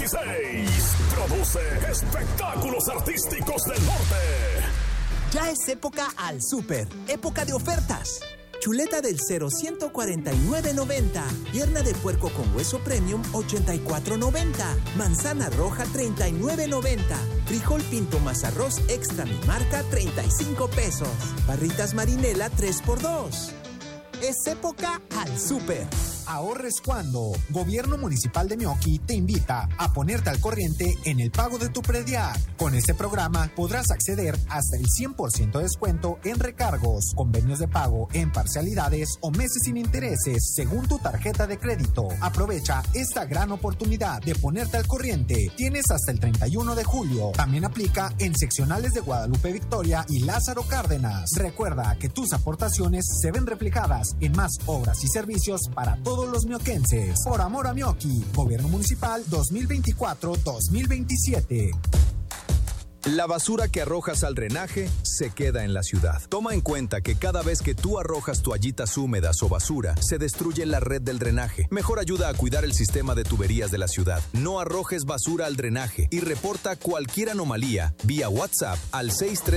16 produce espectáculos artísticos del norte. Ya es época al súper, época de ofertas. Chuleta del 0, 149.90. Pierna de puerco con hueso premium, 84.90. Manzana roja, 39.90. Frijol pinto más arroz extra mi marca, 35 pesos. Barritas marinela, 3x2. Es época al súper. Ahorres cuando. Gobierno Municipal de Meoqui te invita a ponerte al corriente en el pago de tu predial. Con este programa podrás acceder hasta el 100% de descuento en recargos, convenios de pago en parcialidades o meses sin intereses según tu tarjeta de crédito. Aprovecha esta gran oportunidad de ponerte al corriente. Tienes hasta el 31 de julio. También aplica en seccionales de Guadalupe Victoria y Lázaro Cárdenas. Recuerda que tus aportaciones se ven reflejadas en más obras y servicios para todos los mioquenses. Por amor a Meoqui, Gobierno Municipal 2024-2027. La basura que arrojas al drenaje se queda en la ciudad. Toma en cuenta que cada vez que tú arrojas toallitas húmedas o basura, se destruye la red del drenaje. Mejor ayuda a cuidar el sistema de tuberías de la ciudad. No arrojes basura al drenaje y reporta cualquier anomalía vía WhatsApp al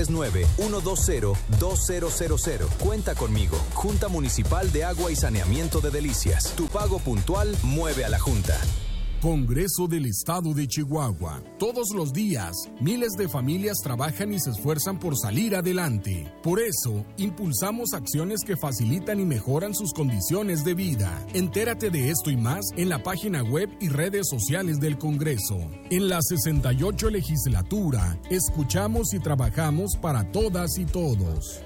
639-120-2000. Cuenta conmigo, Junta Municipal de Agua y Saneamiento de Delicias. Tu pago puntual mueve a la Junta. Congreso del Estado de Chihuahua. Todos los días, miles de familias trabajan y se esfuerzan por salir adelante. Por eso, impulsamos acciones que facilitan y mejoran sus condiciones de vida. Entérate de esto y más en la página web y redes sociales del Congreso. En la 68 legislatura, escuchamos y trabajamos para todas y todos.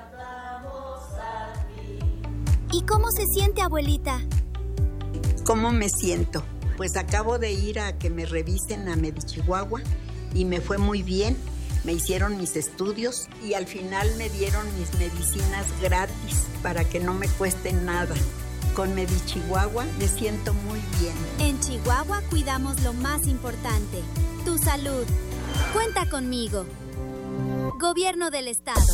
¿Y cómo se siente, abuelita? ¿Cómo me siento? Pues acabo de ir a que me revisen a Medichihuahua y me fue muy bien. Me hicieron mis estudios y al final me dieron mis medicinas gratis para que no me cuesten nada. Con Medichihuahua me siento muy bien. En Chihuahua cuidamos lo más importante, tu salud. Cuenta conmigo. Gobierno del Estado.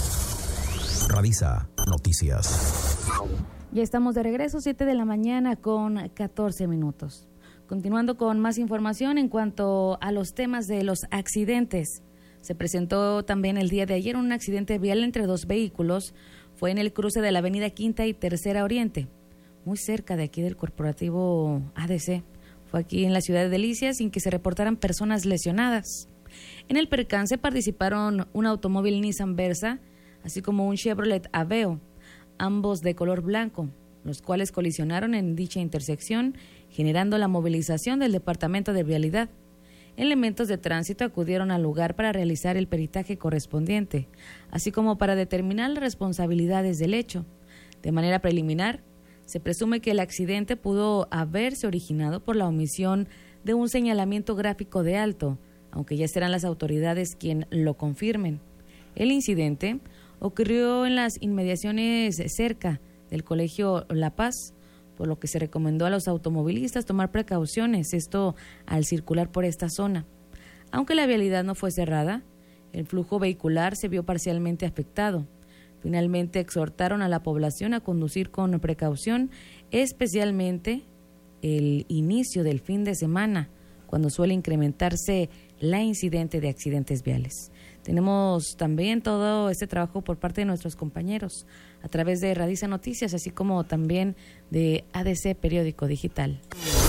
Radisa Noticias. Ya estamos de regreso, 7 de la mañana con 14 minutos. Continuando con más información en cuanto a los temas de los accidentes. Se presentó también el día de ayer un accidente vial entre dos vehículos. Fue en el cruce de la avenida Quinta y Tercera Oriente, muy cerca de aquí del corporativo ADC. Fue aquí en la ciudad de Delicias sin que se reportaran personas lesionadas. En el percance participaron un automóvil Nissan Versa, así como un Chevrolet Aveo, ambos de color blanco, los cuales colisionaron en dicha intersección, generando la movilización del Departamento de Vialidad. Elementos de tránsito acudieron al lugar para realizar el peritaje correspondiente, así como para determinar las responsabilidades del hecho. De manera preliminar, se presume que el accidente pudo haberse originado por la omisión de un señalamiento gráfico de alto, aunque ya serán las autoridades quien lo confirmen. El incidente ocurrió en las inmediaciones cerca del Colegio La Paz, por lo que se recomendó a los automovilistas tomar precauciones, esto al circular por esta zona. Aunque la vialidad no fue cerrada, el flujo vehicular se vio parcialmente afectado. Finalmente exhortaron a la población a conducir con precaución, especialmente el inicio del fin de semana, cuando suele incrementarse la incidente de accidentes viales. Tenemos también todo este trabajo por parte de nuestros compañeros a través de Radisa Noticias, así como también de ADC Periódico Digital.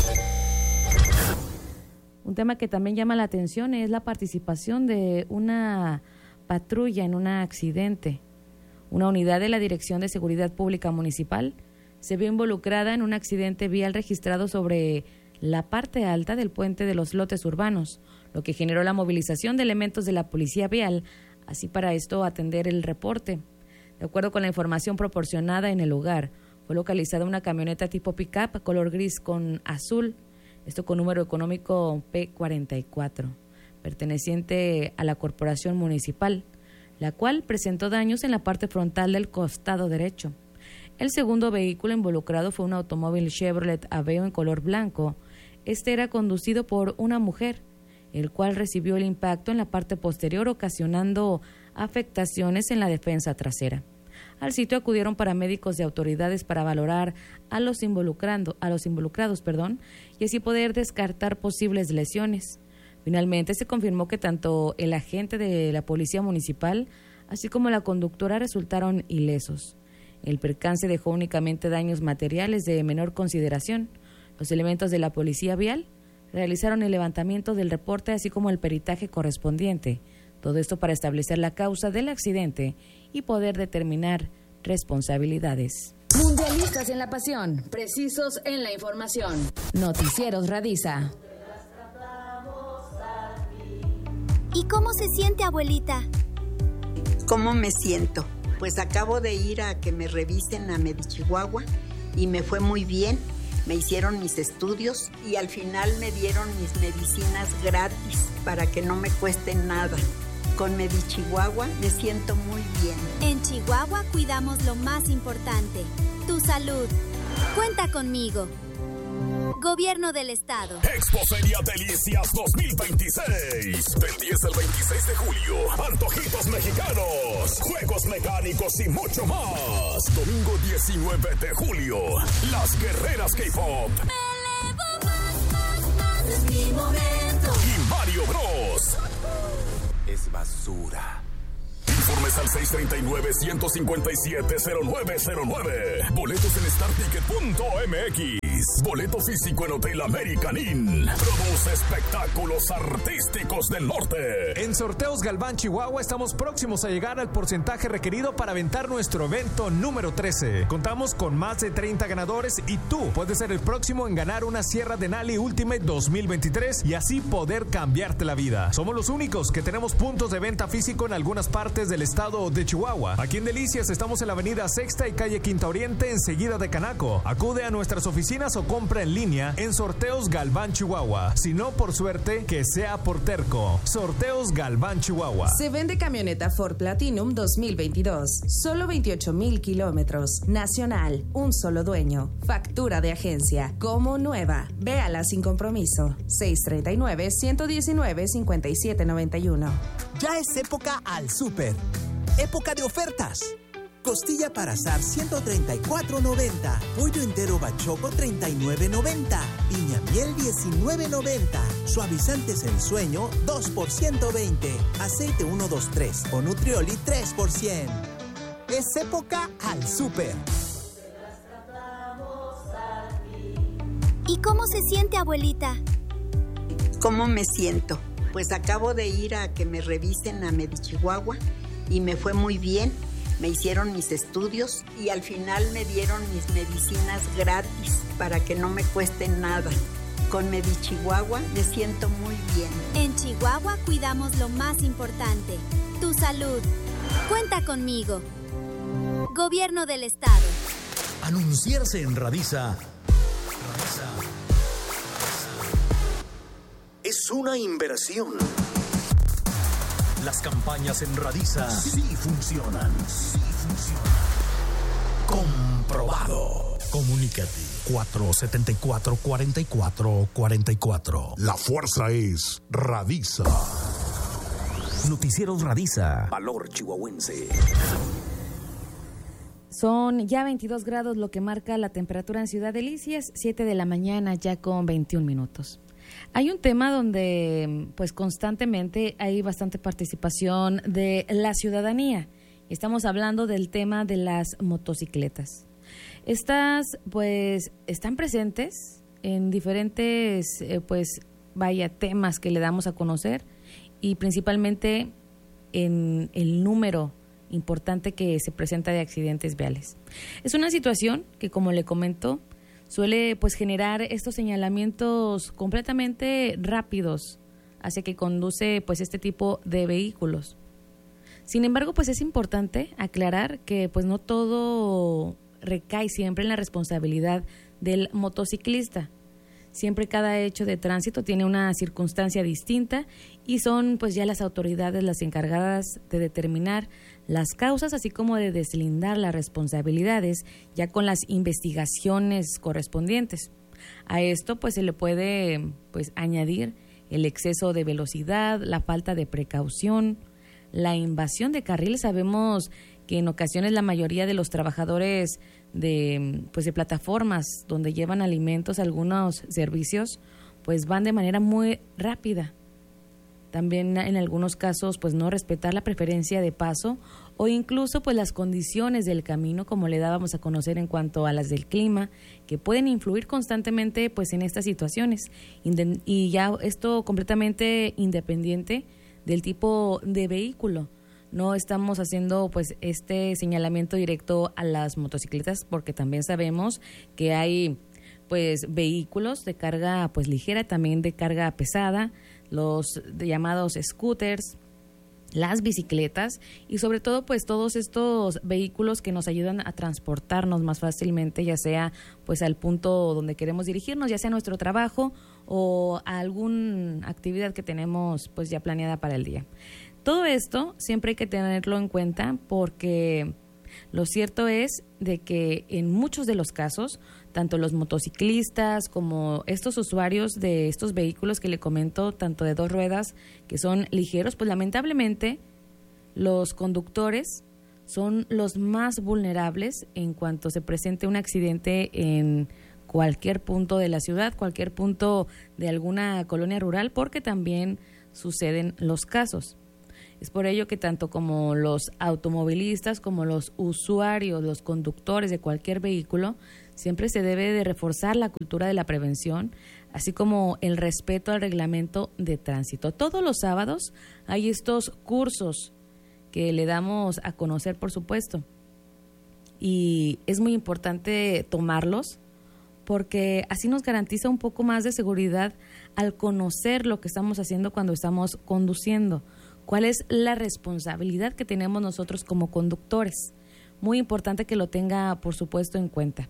Un tema que también llama la atención es la participación de una patrulla en un accidente. Una unidad de la Dirección de Seguridad Pública Municipal se vio involucrada en un accidente vial registrado sobre la parte alta del puente de los lotes urbanos, lo que generó la movilización de elementos de la Policía Vial, así para esto atender el reporte. De acuerdo con la información proporcionada en el lugar, fue localizada una camioneta tipo pick-up color gris con azul, esto con número económico P44, perteneciente a la Corporación Municipal, la cual presentó daños en la parte frontal del costado derecho. El segundo vehículo involucrado fue un automóvil Chevrolet Aveo en color blanco. Este era conducido por una mujer, el cual recibió el impacto en la parte posterior, ocasionando afectaciones en la defensa trasera. Al sitio acudieron paramédicos de autoridades para valorar a los involucrados, y así poder descartar posibles lesiones. Finalmente se confirmó que tanto el agente de la Policía Municipal así como la conductora resultaron ilesos. El percance dejó únicamente daños materiales de menor consideración. Los elementos de la Policía Vial realizaron el levantamiento del reporte así como el peritaje correspondiente. Todo esto para establecer la causa del accidente y poder determinar responsabilidades. Mundialistas en la pasión, precisos en la información. Noticieros Radisa. ¿Y cómo se siente, abuelita? ¿Cómo me siento? Pues acabo de ir a que me revisen a Medichihuahua y me fue muy bien. Me hicieron mis estudios y al final me dieron mis medicinas gratis para que no me cuesten nada. Con Medichihuahua me siento muy bien. En Chihuahua cuidamos lo más importante, tu salud. Cuenta conmigo. Gobierno del Estado. Expoferia Delicias 2026. Del 10 al 26 de julio. Antojitos mexicanos, juegos mecánicos y mucho más. Domingo 19 de julio. Las Guerreras K-Pop. Me elevo más, es mi momento. Y Mario Bros. Es basura. Informes al 639-157-0909. Boletos en StarTicket.mx. Boleto físico en Hotel American Inn. Produce Espectáculos Artísticos del Norte. En Sorteos Galván, Chihuahua, estamos próximos a llegar al porcentaje requerido para aventar nuestro evento número 13. Contamos con más de 30 ganadores y tú puedes ser el próximo en ganar una Sierra Denali Ultimate 2023 y así poder cambiarte la vida. Somos los únicos que tenemos puntos de venta físico en algunas partes del estado de Chihuahua. Aquí en Delicias estamos en la avenida Sexta y calle Quinta Oriente, enseguida de Canaco. Acude a nuestras oficinas o compra en línea en Sorteos Galván, Chihuahua. Si no, por suerte, que sea por terco. Sorteos Galván, Chihuahua. Se vende camioneta Ford Platinum 2022. Solo 28,000 kilómetros. Nacional. Un solo dueño. Factura de agencia. Como nueva. Véala sin compromiso. 639-119-5791. Ya es época al súper. Época de ofertas. Costilla para asar 134.90. Pollo entero bachoco 39.90. Piña miel 19.90. Suavizantes en sueño 2 por 120. Aceite 123 o Nutrioli 3 por 100. Es época al súper. ¿Y cómo se siente, abuelita? ¿Cómo me siento? Pues acabo de ir a que me revisen a Medichihuahua y me fue muy bien. Me hicieron mis estudios y al final me dieron mis medicinas gratis para que no me cuesten nada. Con Medichihuahua me siento muy bien. En Chihuahua cuidamos lo más importante, tu salud. Cuenta conmigo. Gobierno del Estado. Anunciarse en Radisa es una inversión. Las campañas en Radisa sí funcionan. Comprobado. Comunícate 474-4444. La fuerza es Radisa. Noticieros Radisa. Valor chihuahuense. Son ya 22 grados lo que marca la temperatura en Ciudad Delicias, 7 de la mañana ya con 21 minutos. Hay un tema donde pues constantemente hay bastante participación de la ciudadanía. Estamos hablando del tema de las motocicletas. Estas pues están presentes en diferentes temas que le damos a conocer y principalmente en el número importante que se presenta de accidentes viales. Es una situación que, como le comento, suele pues generar estos señalamientos completamente rápidos hacia que conduce pues este tipo de vehículos. Sin embargo, pues es importante aclarar que pues no todo recae siempre en la responsabilidad del motociclista. Siempre cada hecho de tránsito tiene una circunstancia distinta y son pues ya las autoridades las encargadas de determinar las causas, así como de deslindar las responsabilidades ya con las investigaciones correspondientes. A esto pues se le puede pues añadir el exceso de velocidad, la falta de precaución, la invasión de carril. Sabemos que en ocasiones la mayoría de los trabajadores de plataformas donde llevan alimentos, algunos servicios, pues van de manera muy rápida. También en algunos casos pues no respetar la preferencia de paso o incluso pues las condiciones del camino, como le dábamos a conocer en cuanto a las del clima, que pueden influir constantemente pues en estas situaciones, y ya esto completamente independiente del tipo de vehículo. No estamos haciendo pues este señalamiento directo a las motocicletas, porque también sabemos que hay pues vehículos de carga pues ligera, también de carga pesada, los llamados scooters, las bicicletas y sobre todo pues todos estos vehículos que nos ayudan a transportarnos más fácilmente, ya sea pues al punto donde queremos dirigirnos, ya sea a nuestro trabajo o a alguna actividad que tenemos pues ya planeada para el día. Todo esto siempre hay que tenerlo en cuenta, porque lo cierto es de que en muchos de los casos, tanto los motociclistas como estos usuarios de estos vehículos que le comento, tanto de 2 ruedas, que son ligeros, pues lamentablemente los conductores son los más vulnerables en cuanto se presente un accidente en cualquier punto de la ciudad, cualquier punto de alguna colonia rural, porque también suceden los casos. Es por ello que tanto como los automovilistas, como los usuarios, los conductores de cualquier vehículo, siempre se debe de reforzar la cultura de la prevención, así como el respeto al reglamento de tránsito. Todos los sábados hay estos cursos que le damos a conocer, por supuesto, y es muy importante tomarlos, porque así nos garantiza un poco más de seguridad al conocer lo que estamos haciendo cuando estamos conduciendo. ¿Cuál es la responsabilidad que tenemos nosotros como conductores? Muy importante que lo tenga, por supuesto, en cuenta.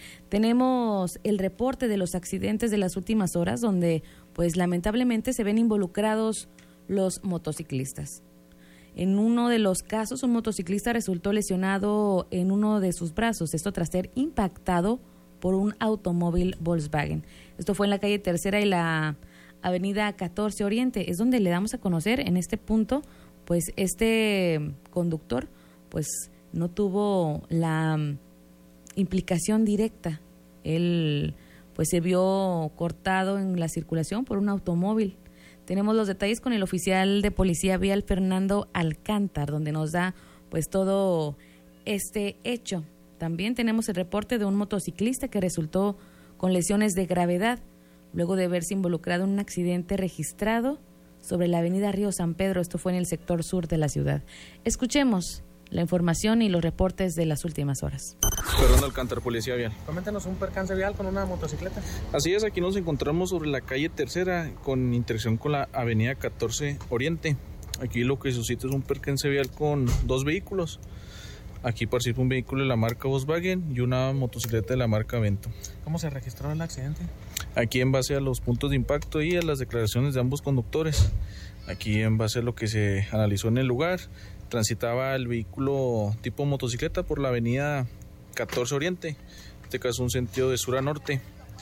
Tenemos el reporte de los accidentes de las últimas horas, donde pues lamentablemente se ven involucrados los motociclistas. En uno de los casos, un motociclista resultó lesionado en uno de sus brazos, esto tras ser impactado por un automóvil Volkswagen. Esto fue en la calle Tercera y la avenida 14 Oriente. Es donde le damos a conocer en este punto, pues este conductor pues no tuvo la implicación directa. Él pues se vio cortado en la circulación por un automóvil. Tenemos los detalles con el oficial de policía vial Fernando Alcántar, donde nos da pues todo este hecho. También tenemos el reporte de un motociclista que resultó con lesiones de gravedad luego de verse involucrado en un accidente registrado sobre la avenida Río San Pedro. Esto fue en el sector sur de la ciudad. Escuchemos la información y los reportes de las últimas horas. Fernando Alcántar, Policía Vial. Coméntenos un percance vial con una motocicleta. Así es, aquí nos encontramos sobre la calle Tercera con intersección con la avenida 14 Oriente. Aquí lo que suscita es un percance vial con 2 vehículos. Aquí participa un vehículo de la marca Volkswagen y una motocicleta de la marca Vento. ¿Cómo se registró el accidente? Aquí en base a los puntos de impacto y a las declaraciones de ambos conductores. Aquí en base a lo que se analizó en el lugar, transitaba el vehículo tipo motocicleta por la avenida 14 Oriente, en este caso un sentido de sur a norte.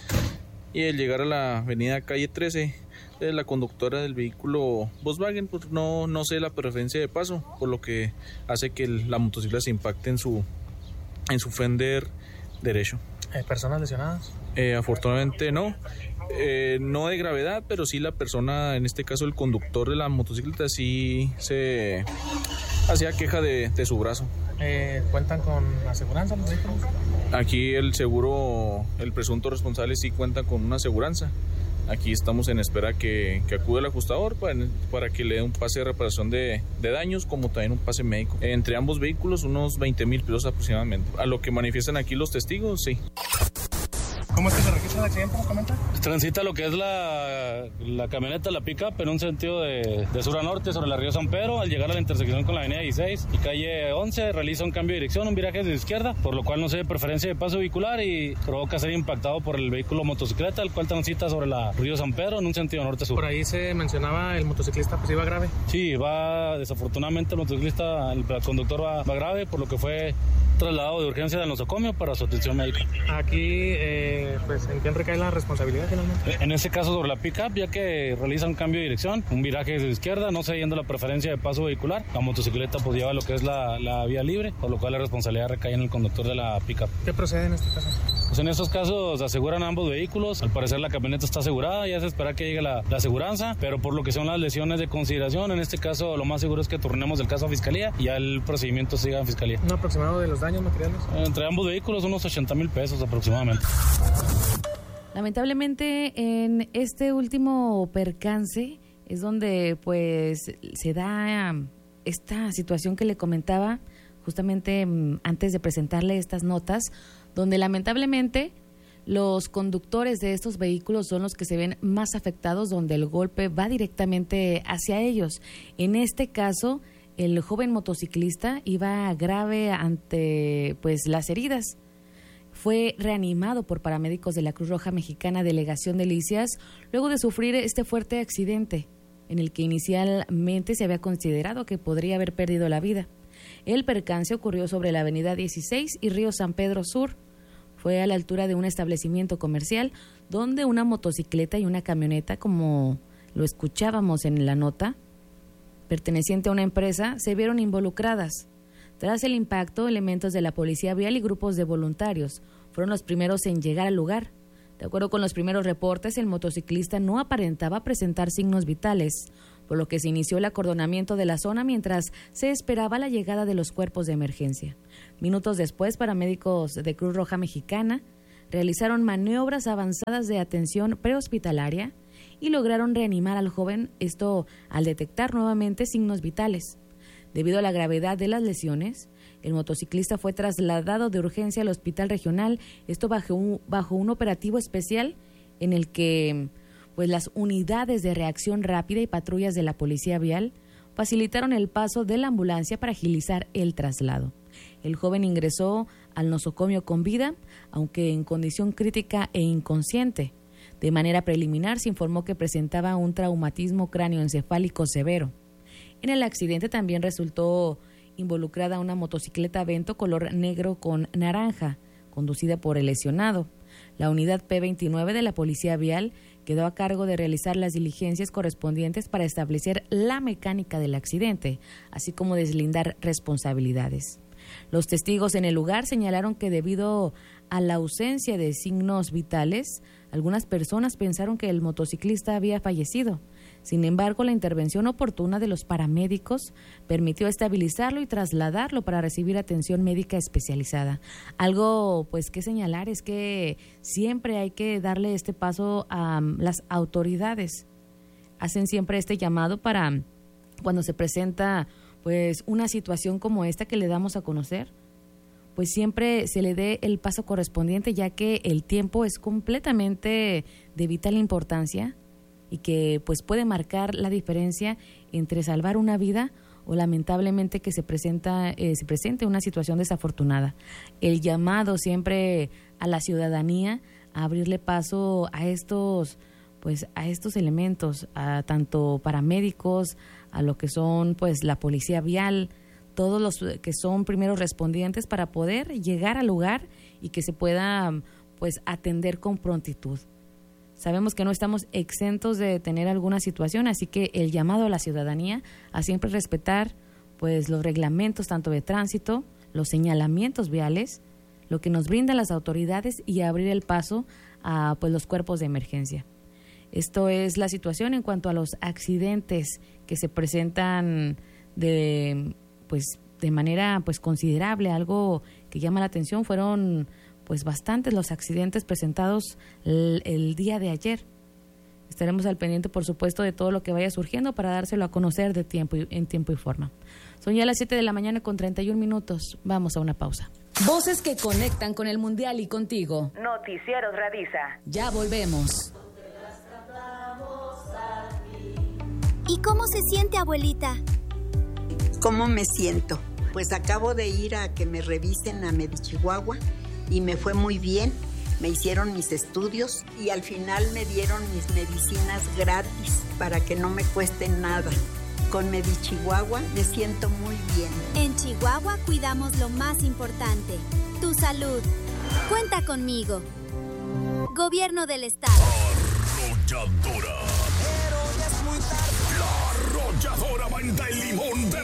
Y al llegar a la avenida calle 13, la conductora del vehículo Volkswagen pues no sé la preferencia de paso, por lo que hace que la motocicleta se impacte en su fender derecho. ¿Personas lesionadas? Afortunadamente no de gravedad, pero sí la persona, en este caso el conductor de la motocicleta, sí se hacía queja de su brazo. ¿Cuentan con aseguranza los vehículos? Aquí el seguro, el presunto responsable sí cuenta con una aseguranza. Aquí estamos en espera que acude el ajustador para que le dé un pase de reparación de daños, como también un pase médico. Entre ambos vehículos unos 20,000 pesos aproximadamente. A lo que manifiestan aquí los testigos, sí. ¿Cómo es que se registra el accidente? ¿Nos comenta? Transita lo que es la camioneta, la pick-up, en un sentido de sur a norte sobre la Río San Pedro. Al llegar a la intersección con la avenida 16 y calle 11, realiza un cambio de dirección, un viraje de izquierda, por lo cual no se ve preferencia de paso vehicular y provoca ser impactado por el vehículo motocicleta, el cual transita sobre la Río San Pedro en un sentido norte-sur. Por ahí se mencionaba el motociclista, pues iba grave. Sí, desafortunadamente el motociclista, el conductor va grave, por lo que fue trasladado de urgencia del nosocomio para su atención médica. Aquí pues, ¿en quién recae la responsabilidad finalmente? En este caso sobre la pick-up, ya que realiza un cambio de dirección, un viraje de izquierda, no siguiendo la preferencia de paso vehicular, la motocicleta pues lleva lo que es la vía libre, por lo cual la responsabilidad recae en el conductor de la pick-up. ¿Qué procede en este caso? Pues en estos casos aseguran ambos vehículos, al parecer la camioneta está asegurada, ya se espera que llegue la aseguranza, pero por lo que son las lesiones de consideración, en este caso lo más seguro es que turnemos el caso a Fiscalía y ya el procedimiento siga en Fiscalía. ¿Un aproximado de los daños materiales? Entre ambos vehículos unos 80,000 pesos aproximadamente. Lamentablemente en este último percance es donde pues se da esta situación que le comentaba justamente antes de presentarle estas notas, donde lamentablemente los conductores de estos vehículos son los que se ven más afectados, donde el golpe va directamente hacia ellos. En este caso, el joven motociclista iba grave ante pues las heridas. Fue reanimado por paramédicos de la Cruz Roja Mexicana Delegación Delicias luego de sufrir este fuerte accidente en el que inicialmente se había considerado que podría haber perdido la vida. El percance ocurrió sobre la avenida 16 y Río San Pedro Sur. Fue a la altura de un establecimiento comercial donde una motocicleta y una camioneta, como lo escuchábamos en la nota, perteneciente a una empresa, se vieron involucradas. Tras el impacto, elementos de la Policía Vial y grupos de voluntarios fueron los primeros en llegar al lugar. De acuerdo con los primeros reportes, el motociclista no aparentaba presentar signos vitales, por lo que se inició el acordonamiento de la zona mientras se esperaba la llegada de los cuerpos de emergencia. Minutos después, paramédicos de Cruz Roja Mexicana realizaron maniobras avanzadas de atención prehospitalaria y lograron reanimar al joven, esto al detectar nuevamente signos vitales. Debido a la gravedad de las lesiones, el motociclista fue trasladado de urgencia al hospital regional, esto bajo un operativo especial en el que pues las unidades de reacción rápida y patrullas de la Policía Vial facilitaron el paso de la ambulancia para agilizar el traslado. El joven ingresó al nosocomio con vida, aunque en condición crítica e inconsciente. De manera preliminar se informó que presentaba un traumatismo cráneoencefálico severo. En el accidente también resultó involucrada una motocicleta Vento color negro con naranja, conducida por el lesionado. La unidad P29 de la Policía Vial quedó a cargo de realizar las diligencias correspondientes para establecer la mecánica del accidente, así como deslindar responsabilidades. Los testigos en el lugar señalaron que debido a la ausencia de signos vitales, algunas personas pensaron que el motociclista había fallecido. Sin embargo, la intervención oportuna de los paramédicos permitió estabilizarlo y trasladarlo para recibir atención médica especializada. Algo pues que señalar es que siempre hay que darle este paso a las autoridades. Hacen siempre este llamado para cuando se presenta pues una situación como esta que le damos a conocer, pues siempre se le dé el paso correspondiente, ya que el tiempo es completamente de vital importancia y que pues puede marcar la diferencia entre salvar una vida o lamentablemente que se presente una situación desafortunada. El llamado siempre a la ciudadanía a abrirle paso a estos elementos, a tanto paramédicos, a lo que son pues la Policía Vial, todos los que son primeros respondientes para poder llegar al lugar y que se pueda pues atender con prontitud. Sabemos que no estamos exentos de tener alguna situación, así que el llamado a la ciudadanía a siempre respetar pues los reglamentos tanto de tránsito, los señalamientos viales, lo que nos brindan las autoridades y abrir el paso a pues los cuerpos de emergencia. Esto es la situación en cuanto a los accidentes que se presentan de manera pues considerable. Algo que llama la atención fueron pues bastantes los accidentes presentados el día de ayer. Estaremos al pendiente, por supuesto, de todo lo que vaya surgiendo para dárselo a conocer en tiempo y forma. Son ya las 7 de la mañana con 31 minutos. Vamos a una pausa. Voces que conectan con el Mundial y contigo. Noticieros Radiza. Ya volvemos. ¿Y cómo se siente, abuelita? ¿Cómo me siento? Pues acabo de ir a que me revisen a Medichihuahua y me fue muy bien. Me hicieron mis estudios y al final me dieron mis medicinas gratis para que no me cueste nada. Con Medichihuahua me siento muy bien. En Chihuahua cuidamos lo más importante, tu salud. Cuenta conmigo. Gobierno del Estado. Arrolladora. Pero ya es muy tarde. La arrolladora manda el limón de